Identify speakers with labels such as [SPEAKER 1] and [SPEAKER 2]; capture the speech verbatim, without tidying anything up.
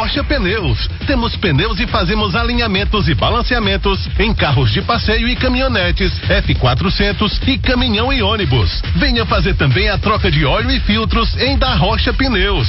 [SPEAKER 1] Rocha Pneus. Temos pneus e fazemos alinhamentos e balanceamentos em carros de passeio e caminhonetes, F quatrocentos e caminhão e ônibus. Venha fazer também a troca de óleo e filtros em Da Rocha Pneus.